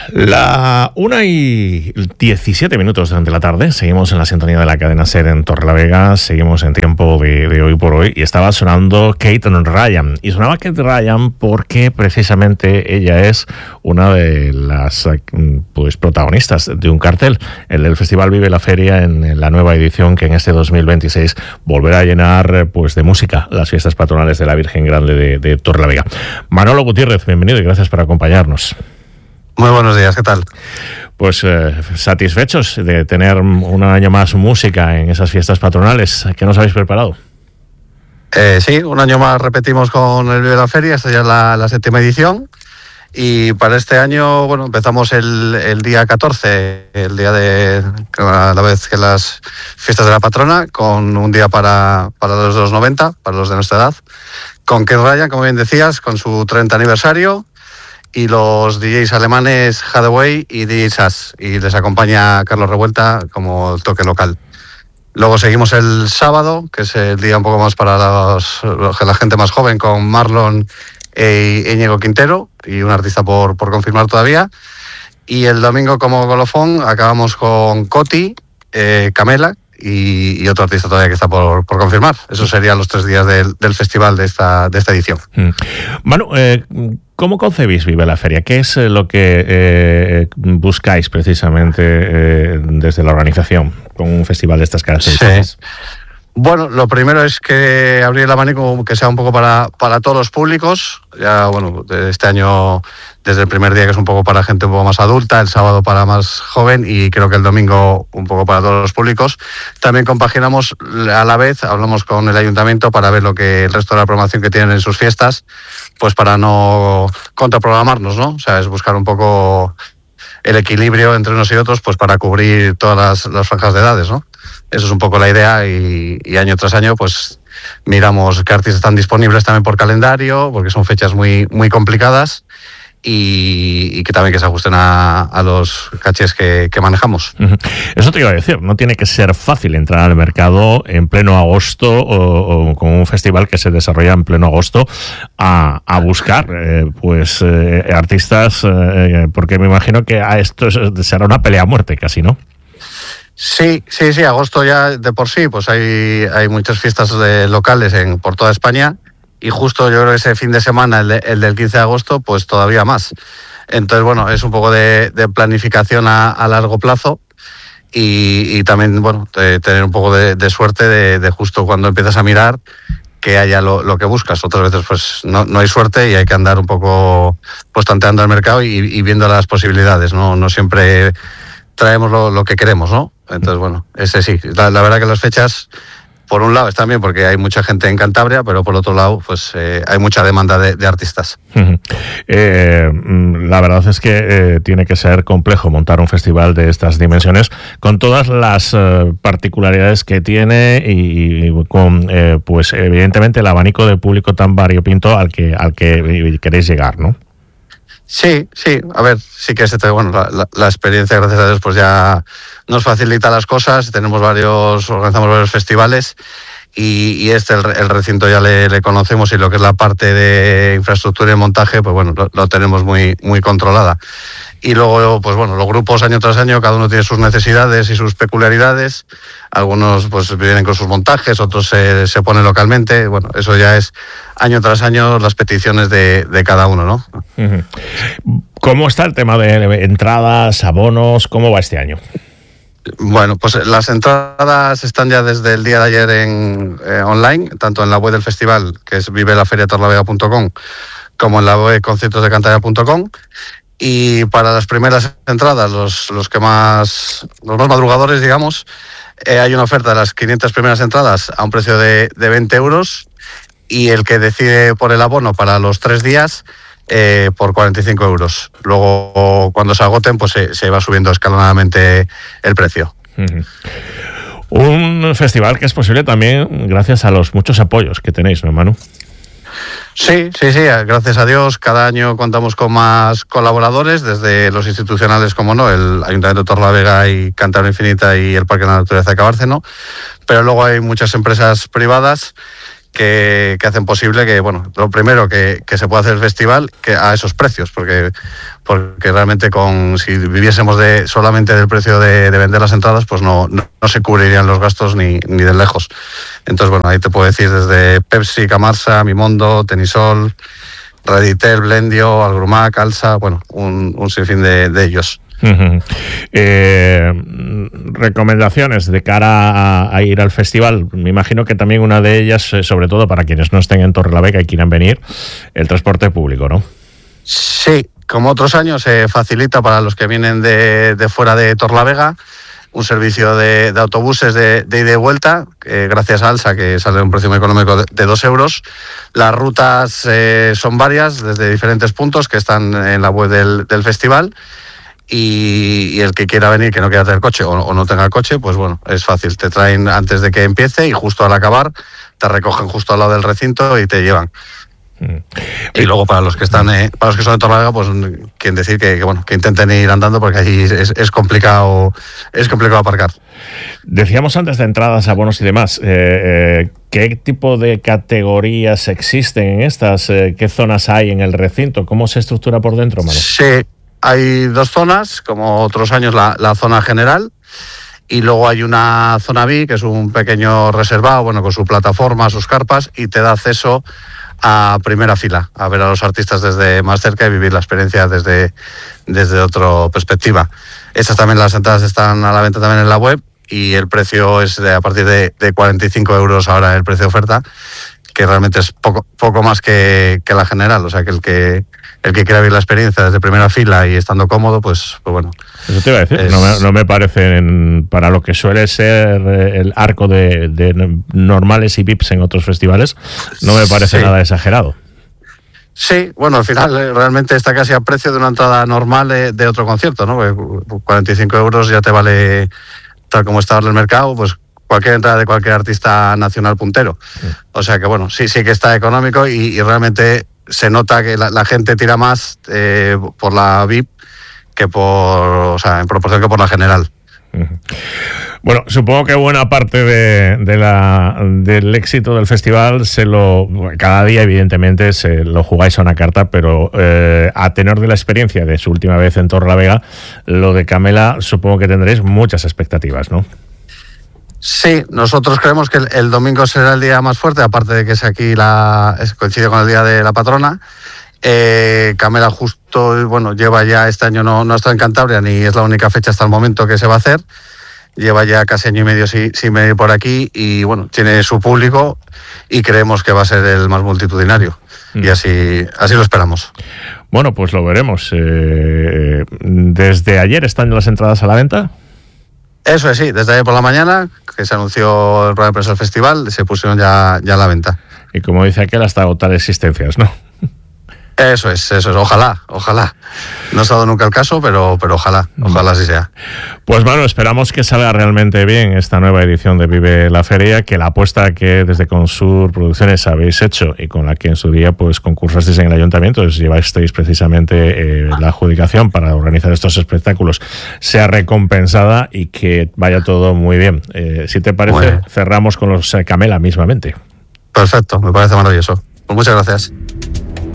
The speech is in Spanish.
La 1:17 de la tarde, seguimos en la sintonía de la cadena SER en Torrelavega, seguimos en tiempo de hoy por hoy, y estaba sonando Kate Ryan, y sonaba Kate Ryan porque precisamente ella es una de las protagonistas de un cartel, el del Festival Vive la Feria, en la nueva edición que en este 2026 volverá a llenar de música las fiestas patronales de la Virgen Grande de Torrelavega. Manolo Gutiérrez, bienvenido y gracias por acompañarnos. Muy buenos días, ¿qué tal? Pues satisfechos de tener un año más música en esas fiestas patronales. ¿Qué nos habéis preparado? Sí, un año más repetimos con el Vive la Feria, esta ya es la 7ª edición. Y para este año, bueno, empezamos el día 14, el día a la vez que las fiestas de la patrona, con un día para los de los 90, para los de nuestra edad, con Kate Ryan, como bien decías, con su 30 aniversario, y los DJs alemanes Hathaway y DJ Sass, y les acompaña Carlos Revuelta como toque local. Luego seguimos el sábado, que es el día un poco más para la gente más joven, con Marlon e Íñigo Quintero, y un artista por confirmar todavía. Y el domingo como colofón acabamos con Coti, Camela y otro artista todavía que está por confirmar. Esos serían los 3 días del festival de esta edición. Manu, ¿cómo concebís Vive la Feria? ¿Qué es lo que buscáis precisamente desde la organización con un festival de estas características? Sí. Bueno, lo primero es que abrir el abanico que sea un poco para todos los públicos. Ya, bueno, este año, desde el primer día, que es un poco para gente un poco más adulta, el sábado para más joven, y creo que el domingo un poco para todos los públicos. También compaginamos a la vez, hablamos con el ayuntamiento para ver lo que el resto de la programación que tienen en sus fiestas, pues para no contraprogramarnos, ¿no? O sea, es buscar un poco el equilibrio entre unos y otros, pues para cubrir todas las franjas de edades, ¿no? Eso es un poco la idea, y año tras año pues miramos qué artistas están disponibles también por calendario, porque son fechas muy, muy complicadas, y que también que se ajusten a los cachés que manejamos. Eso te iba a decir, no tiene que ser fácil entrar al mercado en pleno agosto o con un festival que se desarrolla en pleno agosto a buscar artistas, porque me imagino que a esto será una pelea a muerte casi, ¿no? Sí, agosto ya de por sí, pues hay muchas fiestas locales por toda España, y justo yo creo que ese fin de semana, el del 15 de agosto, pues todavía más. Entonces, bueno, es un poco de planificación a largo plazo, y también, bueno, tener un poco de suerte de justo cuando empiezas a mirar que haya lo que buscas. Otras veces pues no hay suerte y hay que andar un poco pues tanteando el mercado y viendo las posibilidades, no siempre traemos lo que queremos, ¿no? Entonces, bueno, ese sí. La verdad que las fechas, por un lado, están bien porque hay mucha gente en Cantabria, pero por otro lado, pues hay mucha demanda de artistas. La verdad es que tiene que ser complejo montar un festival de estas dimensiones, con todas las particularidades que tiene y con, pues evidentemente, el abanico de público tan variopinto al que queréis llegar, ¿no? Sí, a ver, sí que la experiencia, gracias a Dios, pues ya nos facilita las cosas. Organizamos varios festivales, y el recinto ya le conocemos, y lo que es la parte de infraestructura y montaje, pues bueno, lo tenemos muy, muy controlada. Y luego, pues bueno, los grupos año tras año, cada uno tiene sus necesidades y sus peculiaridades. Algunos pues vienen con sus montajes, otros se ponen localmente. Bueno, eso ya es año tras año las peticiones de cada uno, ¿no? ¿Cómo está el tema de entradas, abonos? ¿Cómo va este año? Bueno, pues las entradas están ya desde el día de ayer online, tanto en la web del festival, que es vivelaferiatorlavega.com, como en la web conciertosdecantabria.com. Y para las primeras entradas, los más madrugadores, digamos, hay una oferta de las 500 primeras entradas a un precio de 20 euros, y el que decide por el abono para los 3 días por 45 euros. Luego, cuando se agoten, pues se va subiendo escalonadamente el precio. Un festival que es posible también gracias a los muchos apoyos que tenéis, ¿no, Manu? Sí, gracias a Dios, cada año contamos con más colaboradores, desde los institucionales, como no, el Ayuntamiento de Torrelavega y Cantabria Infinita y el Parque de la Naturaleza de Cabárceno, pero luego hay muchas empresas privadas que hacen posible que, bueno, lo primero que se pueda hacer el festival que a esos precios, porque realmente si viviésemos solamente del precio de vender las entradas, pues no se cubrirían los gastos ni de lejos. Entonces, bueno, ahí te puedo decir desde Pepsi, Camarsa, Mimondo, Tenisol, Reditel, Blendio, Algrumac, Alsa, bueno, un sinfín de ellos. Recomendaciones de cara a ir al festival. Me imagino que también una de ellas, sobre todo para quienes no estén en Torrelavega y quieran venir, el transporte público, ¿no? Sí, como otros años se facilita para los que vienen de fuera de Torrelavega un servicio de autobuses de ida y de vuelta, gracias a Alsa, que sale a un precio muy económico de 2 euros. Las rutas son varias, desde diferentes puntos que están en la web del festival. Y el que quiera venir, que no quiera tener coche o no tenga coche, pues bueno, es fácil. Te traen antes de que empiece y justo al acabar te recogen justo al lado del recinto y te llevan. Y luego para los que están, para los que son de Torrelavega, pues quieren decir que intenten ir andando, porque allí es complicado aparcar. Decíamos antes de entradas, abonos y demás, ¿qué tipo de categorías existen en estas? ¿Qué zonas hay en el recinto? ¿Cómo se estructura por dentro, Manu? Sí. Hay 2 zonas, como otros años la zona general, y luego hay una zona VIP, que es un pequeño reservado, bueno, con su plataforma, sus carpas, y te da acceso a primera fila, a ver a los artistas desde más cerca y vivir la experiencia desde otra perspectiva. Estas también, las entradas están a la venta también en la web, y el precio es a partir de 45 euros ahora el precio de oferta, que realmente es poco más que la general, o sea que el que quiera vivir la experiencia desde primera fila y estando cómodo, pues bueno. Eso te iba a decir, no me parece, para lo que suele ser el arco de normales y VIPs en otros festivales, no me parece nada exagerado. Sí, bueno, al final realmente está casi a precio de una entrada normal de otro concierto, ¿no? Porque 45 euros ya te vale, tal como está ahora el mercado, pues cualquier entrada de cualquier artista nacional puntero. Sí. O sea que bueno, sí que está económico y realmente se nota que la gente tira más por la VIP que en proporción que por la general. Bueno, supongo que buena parte del éxito del festival cada día evidentemente se lo jugáis a una carta, pero a tenor de la experiencia de su última vez en Torrelavega, lo de Camela, supongo que tendréis muchas expectativas, ¿no? Sí, nosotros creemos que el domingo será el día más fuerte, aparte de que es aquí coincide con el día de la patrona. Camela justo, bueno, lleva ya este año no está en Cantabria, ni es la única fecha hasta el momento que se va a hacer. Lleva ya casi año y medio sin venir por aquí y bueno, tiene su público y creemos que va a ser el más multitudinario. Y así lo esperamos. Bueno, pues lo veremos. ¿Desde ayer están las entradas a la venta? Eso es, sí, desde ayer por la mañana, que se anunció el rueda de prensa del festival, se pusieron ya a la venta. Y como dice aquel, hasta agotar existencias, ¿no? Eso es, ojalá. No se ha dado nunca el caso, pero ojalá así sea. Pues Manu, esperamos que salga realmente bien esta nueva edición de Vive la Feria, que la apuesta que desde Consur Producciones habéis hecho y con la que en su día pues concursasteis en el ayuntamiento, llevasteis precisamente la adjudicación para organizar estos espectáculos, sea recompensada y que vaya todo muy bien. Si te parece, cerramos con los Camela mismamente. Perfecto, me parece maravilloso. Pues muchas gracias.